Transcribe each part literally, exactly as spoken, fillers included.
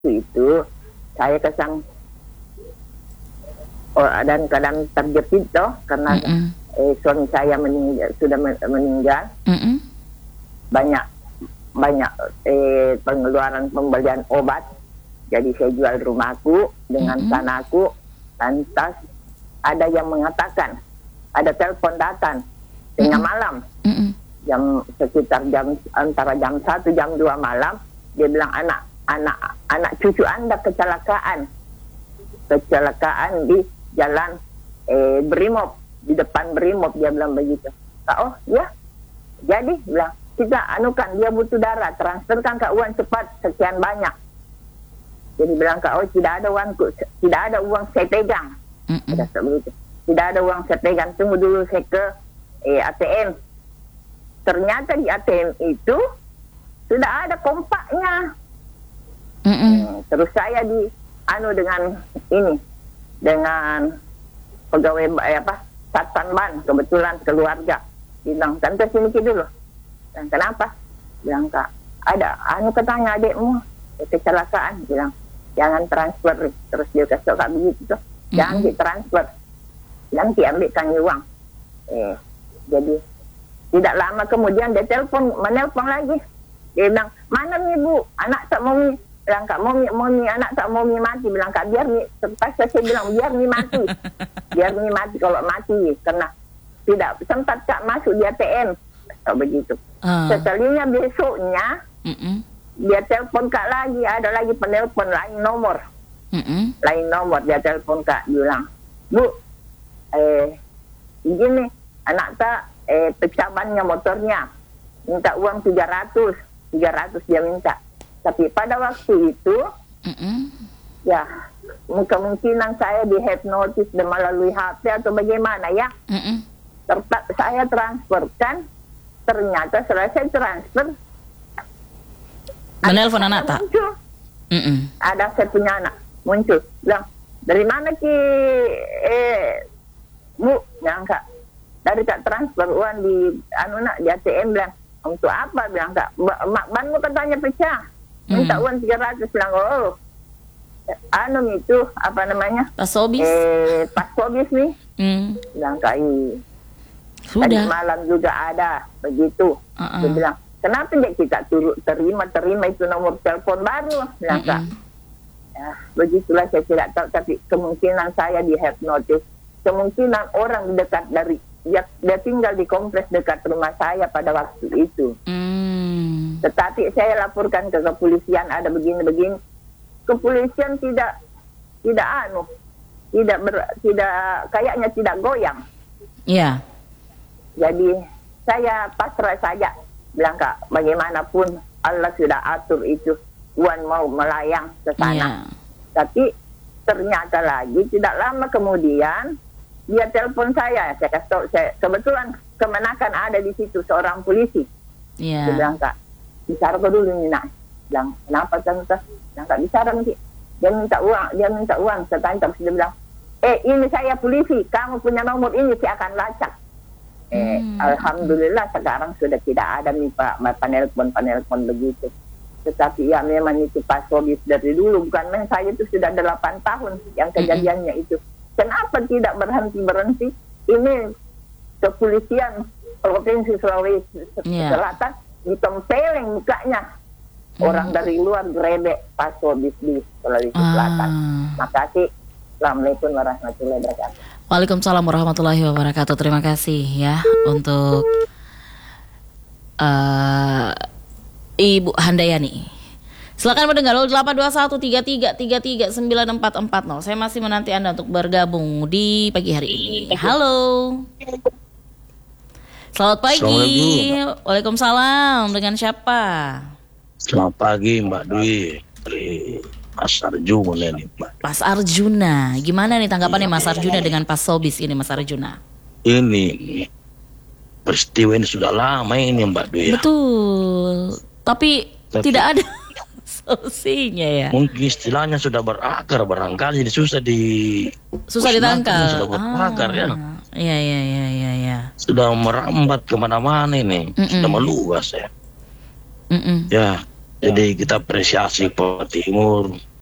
waktu itu saya kesang oh, dan kadang terjepit toh karena eh, suami saya meninggal, sudah meninggal. Mm-mm. Banyak banyak eh, pengeluaran pembelian obat. Jadi saya jual rumahku dengan mm-hmm. tanahku. Lantas ada yang mengatakan, ada telepon datang tengah mm-hmm. malam, mm-hmm. jam sekitar jam antara jam satu jam dua malam. Dia bilang anak anak anak cucu Anda kecelakaan, kecelakaan di jalan eh, Brimob, di depan Brimob, dia bilang begitu. Oh ya, jadi bilang kita anukan dia butuh darah, transferkan ke uang cepat sekian banyak. Jadi bilang kak, oh tidak ada uang, tidak ada uang saya pegang. Tidak begitu. Tidak ada uang saya pegang. Tunggu dulu saya ke eh, A T M. Ternyata di A T M itu sudah ada kompaknya. Hmm, terus saya di anu dengan ini, dengan pegawai eh, apa Satpan Ban, kebetulan keluarga. Bilang tante sini dulu. Dan kenapa? Bilang kak, ada anu katanya adikmu kecelakaan. Bilang jangan transfer. Terus dia kasih kak begitu tuh, jangan mm-hmm. ditransfer, jangan diambilkan uang. Eh, jadi tidak lama kemudian dia telepon, menelpon lagi. Dia bilang mana nih bu, anak tak mau mi. Bilang kak mau mi, mau mi anak tak mau mi mati. Bilang kak biar mi, terpaksa saya bilang biar mi mati, biar mi mati kalau mati karena tidak sempat kak masuk di A T M. Oh, begitu. Uh. Sekalinya besoknya. Mm-mm. Dia telepon kak lagi, ada lagi penelpon lain nomor, mm-hmm. lain nomor dia telepon kak, bilang, bu, eh, begini, anak tak eh, pecah bannya motornya, minta uang tiga ratus, tiga ratus dia minta, tapi pada waktu itu, mm-hmm. ya kemungkinan saya dihipnotis dan melalui H P atau bagaimana ya, mm-hmm. serta saya transferkan, ternyata selesai transfer. Menelpon anak tak? Ada saya punya anak muncul, bilang dari mana ki eh bu, bilang kak dari kak transfer uang di anu nak di A T M. Bilang untuk apa? Bilang kak mak banmu katanya pecah, minta mm. uang tiga ratus. Bilang oh anu itu apa namanya pasobis eh pasobis nih. Mm. Bilang kak tadi malam juga ada begitu. Uh-uh. Dia bilang kenapa dia kita turut terima terima itu nomor telepon baru, bilang kak. Ya, begitulah saya tidak tahu, tapi kemungkinan saya dihipnotis, kemungkinan orang dekat dari dia, dia tinggal di kompleks dekat rumah saya pada waktu itu. Mm. Tetapi saya laporkan ke kepolisian ada begini-begini, kepolisian tidak tidak anu, tidak ber, tidak kayaknya tidak goyang. Iya. Yeah. Jadi saya pasrah saja. Bilang kak, bagaimanapun Allah sudah atur itu, Tuhan mau melayang ke sana. Yeah. Tapi ternyata lagi tidak lama kemudian dia telepon saya. Saya kasih tahu, saya kebetulan kemenakan ada di situ seorang polisi. Yeah. Dia bilang kak, bicara kau dulu nih nak. Bilang kenapa tante? Bilang kak bicara nanti. Dia minta uang, dia minta uang. Saya tanya, dia bilang, eh ini saya polisi, kamu punya nomor ini saya akan lacak. Eh, hmm. Alhamdulillah sekarang sudah tidak ada nih Pak panelpon-panelpon begitu. Tetapi ya memang itu pasobis dari dulu, bukan main. Saya itu sudah delapan tahun yang kejadiannya hmm. itu. Kenapa tidak berhenti-berhenti? Ini kepolisian Provinsi Sulawesi yeah. Selatan ditempeleng mukanya. Hmm. Orang dari luar gerebek pasobis di Sulawesi ah. Selatan. Makasih. Assalamualaikum warahmatullahi wabarakatuh. Waalaikumsalam warahmatullahi wabarakatuh. Terima kasih ya untuk uh, Ibu Handayani. Silakan mendengar delapan dua satu tiga tiga tiga tiga sembilan empat empat nol. Saya masih menanti Anda untuk bergabung di pagi hari ini. Halo. Selamat pagi. Waalaikumsalam. Dengan siapa? Selamat pagi Mbak Dwi. Mas Arjuna nih Pak. Mas Arjuna, gimana nih tanggapannya Mas Arjuna dengan pasobis ini Mas Arjuna? Ini peristiwa ini sudah lama ini Mbak Dwi. Betul, tapi, tapi tidak ada solusinya ya. Mungkin istilahnya sudah berakar barangkali, jadi susah di susah ditangkap. Sudah berakar ah, ya. Iya iya iya iya. Ya. Sudah merambat kemana-mana ini, Mm-mm. sudah meluas ya. Mm-mm. Ya. Jadi kita apresiasi Jawa Timur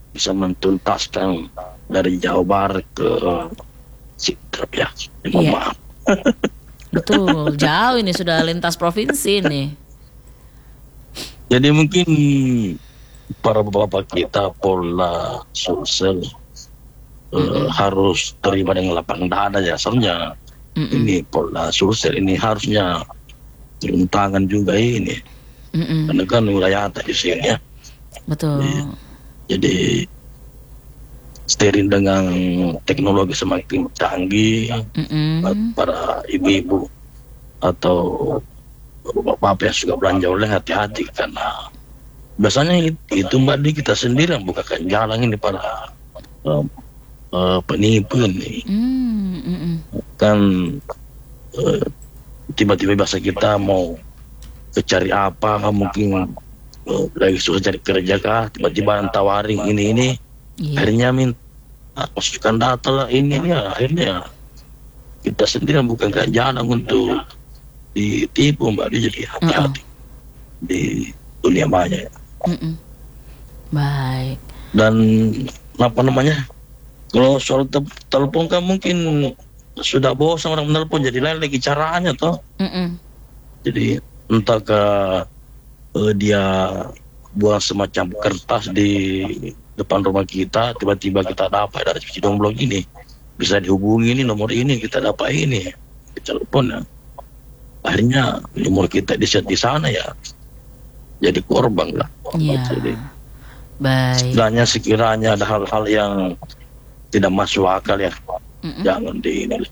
bisa mentuntaskan dari Jawa Barat ke Sidrap ya. Iya. Maaf. Betul, jauh ini sudah lintas provinsi nih. Jadi mungkin para bapak kita Polda Sulsel uh, harus terima dengan lapang dada ya. Soalnya Mm-mm. ini Polda Sulsel ini harusnya turun tangan juga ini. Mm-mm. Karena kan wilayah atas di sini ya. Betul. Jadi, jadi steril dengan teknologi semakin canggih. Mm-mm. Para ibu-ibu atau bapak-bapak yang suka belanja oleh hati-hati, karena biasanya itu Mbak Di kita sendiri yang bukakan jalan ini para uh, uh, penipu ini. Mm-mm. Kan uh, tiba-tiba biasa kita mau cari apa, mungkin uh, lagi susah cari kerja kah, tiba-tiba tawarin ini ini, yeah. akhirnya minta masukkan data lah ini ini, akhirnya kita sendiri bukan jalan untuk ditipu Mbak Di, jadi hati-hati uh-uh. di dunia maya. Mm-mm. Baik. Dan apa namanya, kalau soal te- telepon kan mungkin sudah bosan orang menelpon, jadi lain lagi caranya toh. Mm-mm. Jadi entah ke uh, dia buang semacam kertas di depan rumah kita, tiba-tiba kita dapat dari Cidong Blok ini, bisa dihubungi ini nomor ini, kita dapat ini, telepon ya. Akhirnya nomor kita di-set di sana ya, jadi korban lah. Iya. Jadi, baik. sebenarnya sekiranya ada hal-hal yang tidak masuk akal ya, Mm-mm. jangan di ini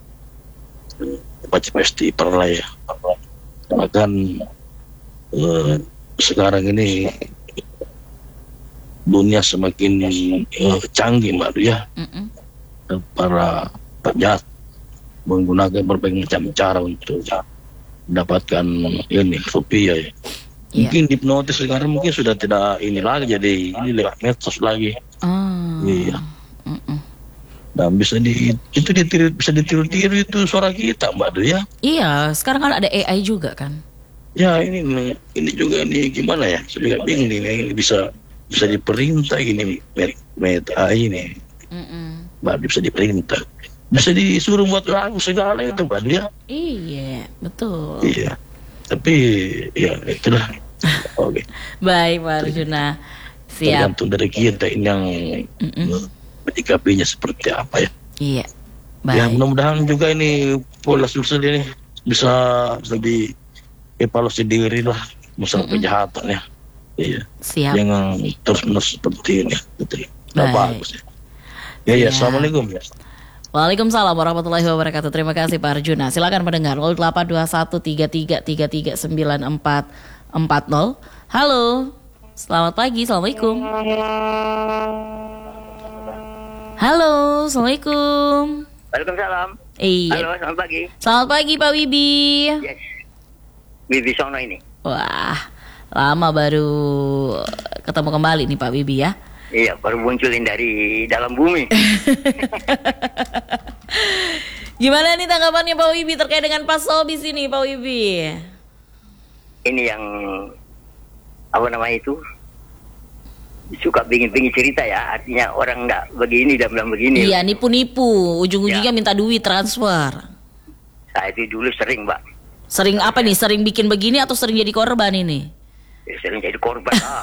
baca pasti perlah ya. Karena kan uh, sekarang ini dunia semakin uh, canggih Mbak ya. Mm-mm. Para penjahat menggunakan berbagai macam cara untuk mendapatkan ini rupiah ya. Yeah. Mungkin hipnotis sekarang mungkin sudah tidak ini lagi, jadi ini lewat medsos lagi. Oh. Iya. Mm-mm. Dan bisa di itu ditiru, bisa ditiru-tiru itu suara kita Mbak Du ya. Iya, sekarang kan ada A I juga kan. Ya ini ini juga nih gimana ya? Saya juga bingung nih, ini bisa bisa diperintah ini med med A I ini. Mm-mm. Mbak Du bisa diperintah. Bisa disuruh buat lagu segala itu Mbak dia. Iya, betul. Iya. Tapi ya itulah. Oke. Okay. Baik Pak Arjuna. Siap. Tergantung dari kita ini yang menyikapinya seperti apa ya. Iya. Baik. Ya mudah-mudahan juga ini Polda Sulsel ini bisa lebih evaluasi diri lah masalah mm-mm. kejahatan ya. Iya. Siap. Jangan terus-menerus seperti ini. Betul. Bagus ya. Ya, ya, assalamualaikum ya. Waalaikumsalam warahmatullahi wabarakatuh. Terima kasih Pak Arjuna. Silakan mendengar nol delapan dua satu tiga tiga tiga tiga sembilan empat empat nol. Halo. Selamat pagi. Assalamualaikum. Halo. Assalamualaikum. Waalaikumsalam. Iya. Halo, selamat pagi. Selamat pagi Pak Wibi. Yes. Wibi Sono ini. Wah, lama baru ketemu kembali nih Pak Wibi ya. Iya, baru munculin dari dalam bumi. Gimana nih tanggapannya Pak Wibi terkait dengan Pak Sobis ini, Pak Wibi? Ini yang apa namanya itu, suka bikin-bikin cerita ya, artinya orang nggak begini dan bilang begini. Iya, nipu-nipu, ujung-ujungnya ya. Minta duit transfer. Saya itu dulu sering, Mbak. Sering apa nih? Sering bikin begini atau sering jadi korban ini? Sering jadi korban lah.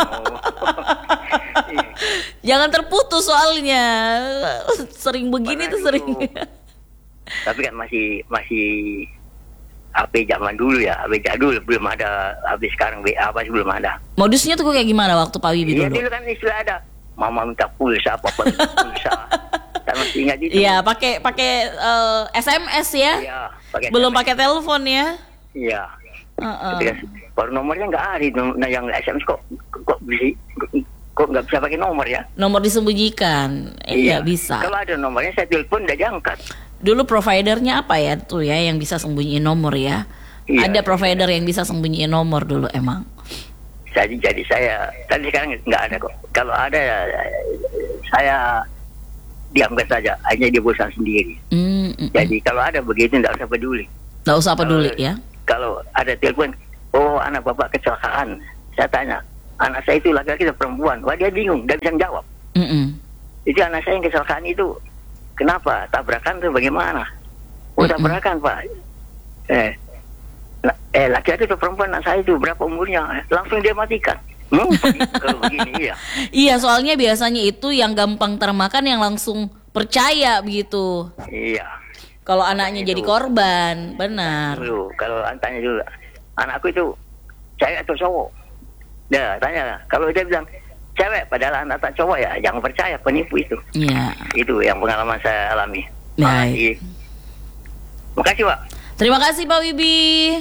Jangan terputus soalnya. Sering begini tuh sering. Tapi kan masih masih H P zaman dulu ya, H P jadul, belum ada H P sekarang W A apa sih belum ada. Modusnya tuh kayak gimana waktu Pak Wibi dulu? Iya dulu? dulu kan istilah ada, mama minta pulsa apa apa pulsa. Saya masih ingat itu. Iya, pakai pakai uh, S M S ya? Iya, pakai belum pakai telepon ya? Iya. Uh-uh. Baru nomornya nggak ada itu, nah yang S M S kok kok bisa kok nggak bisa pakai nomor ya? Nomor disembunyikan, eh, iya bisa. Kalau ada nomornya saya telepon nggak diangkat. Dulu providernya apa ya tuh ya yang bisa sembunyiin nomor ya? Iya, ada provider iya. yang bisa sembunyiin nomor dulu emang. Jadi jadi saya tadi sekarang nggak ada kok. Kalau ada saya diamkan saja, hanya dia bosan sendiri. Mm, mm, jadi mm. kalau ada begitu nggak usah peduli. Nggak usah peduli kalau, ya? Kalau ada telepon, oh anak bapak kecelakaan, saya tanya, anak saya itu laki-laki atau perempuan. Wah, dia bingung, dia bisa jawab. Mm-mm. Jadi anak saya yang kecelakaan itu, kenapa? Tabrakan itu bagaimana? Oh, Mm-mm. tabrakan, Pak. Eh, la- eh laki-laki atau perempuan anak saya itu, berapa umurnya? Langsung dia matikan. Hmm, kalau begini, iya. Iya, soalnya biasanya itu yang gampang termakan yang langsung percaya begitu. Iya. Kalau anaknya Itu. jadi korban, benar. Dulu, kalau tanya dulu, anakku itu cewek atau cowok? Dah, tanya. Kalau dia bilang cewek, padahal anak tak cowok ya, jangan percaya, penipu itu. Iya. Itu yang pengalaman saya alami. Baik. Makasih. Makasih, Pak. Terima kasih Pak Wibi.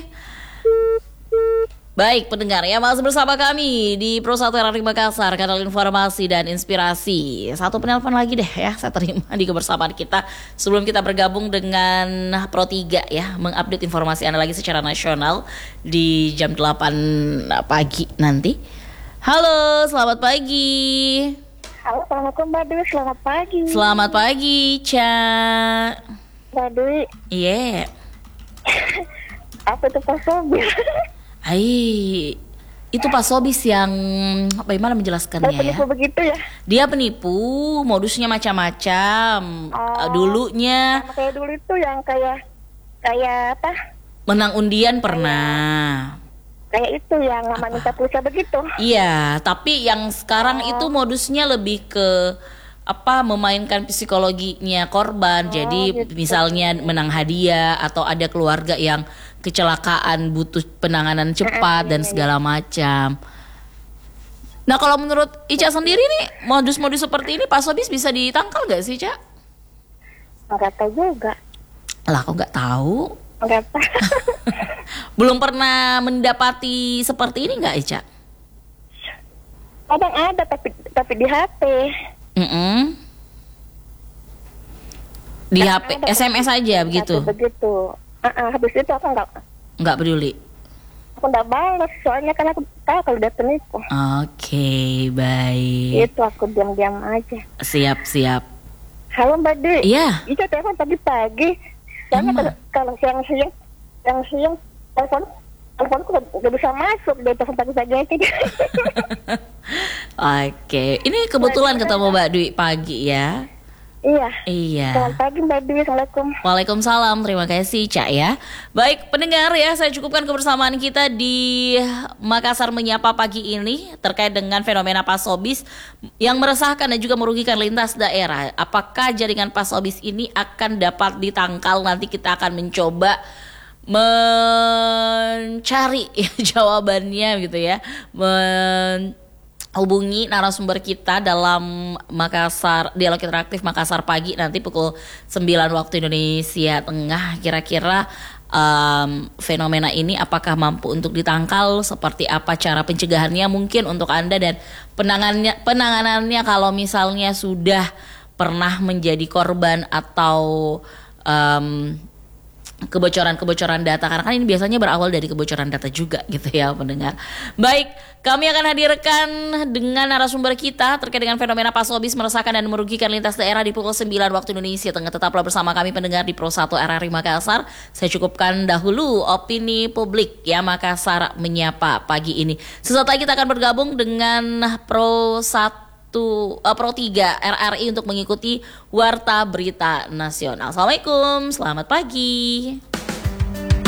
Baik pendengar ya, masih bersama kami di Pro satu R R I Makassar, kanal informasi dan inspirasi. Satu penelpon lagi deh ya, saya terima di kebersamaan kita. Sebelum kita bergabung dengan Pro tiga ya, mengupdate informasi Anda lagi secara nasional di jam delapan pagi nanti. Halo, selamat pagi. Halo, Assalamualaikum Mbak Dwi, selamat pagi. Selamat pagi, Ca. Mbak Dwi, Iya. apa itu Pak Sobir? Hai, itu Pak Sobis yang bagaimana menjelaskannya ya? Penipu begitu ya? Dia penipu, modusnya macam-macam. Oh. Dulunya Sama kayak dulu itu yang kayak kayak apa? menang undian pernah. Kayak itu yang nama minta pulsa begitu. Iya, tapi yang sekarang Oh. itu modusnya lebih ke apa memainkan psikologinya korban. Oh, Jadi gitu. misalnya menang hadiah atau ada keluarga yang kecelakaan butuh penanganan cepat dan segala macam. Nah, kalau menurut Ica sendiri nih, modus-modus seperti ini Pak Sobis bisa ditangkal gak sih, Ca? Enggak tahu juga. Lah, kok nggak tahu? Enggak tahu. Belum pernah mendapati seperti ini nggak, Ica? Kadang ada tapi tapi di H P. Mm-mm. Di H P, Kadang ada S M S tapi- aja begitu? tapi begitu. Uh-uh, habis itu aku enggak Nggak peduli? aku enggak balas soalnya kan aku tahu kalau dia penipu. Oke, baik. Itu aku diam-diam aja. Siap-siap. Halo Mbak Dwi. Iya. Itu telepon pagi-pagi. Soalnya Emang? kalau, kalau siang-siang, siang-siang telepon teleponku nggak nggak bisa masuk dari telepon pagi-pagi aja. Oke, ini kebetulan ketemu Mbak Dwi pagi ya? Iya. Iya. Selamat pagi Mbak Dwi. Assalamualaikum. Waalaikumsalam, terima kasih Cak ya. Baik pendengar ya, saya cukupkan kebersamaan kita di Makassar Menyapa pagi ini terkait dengan fenomena pasobis yang meresahkan dan juga merugikan lintas daerah. Apakah jaringan pasobis ini akan dapat ditangkal? Nanti kita akan mencoba mencari ya, jawabannya gitu ya. Men hubungi narasumber kita dalam Makassar Dialog Interaktif Makassar pagi nanti pukul sembilan waktu Indonesia Tengah. Kira-kira um, fenomena ini apakah mampu untuk ditangkal, seperti apa cara pencegahannya mungkin untuk Anda, dan penanganannya penanganannya kalau misalnya sudah pernah menjadi korban atau um, kebocoran-kebocoran data, karena kan ini biasanya berawal dari kebocoran data juga gitu ya pendengar. Baik, kami akan hadirkan dengan narasumber kita terkait dengan fenomena pasobis meresahkan dan merugikan lintas daerah di pukul sembilan waktu Indonesia Tengah. Tetaplah bersama kami pendengar di Pro satu R R I Makassar. Saya cukupkan dahulu opini publik ya Makassar Menyapa pagi ini. Sesaat lagi kita akan bergabung dengan Pro satu uh, Pro tiga R R I untuk mengikuti Warta Berita Nasional. Assalamualaikum, selamat pagi.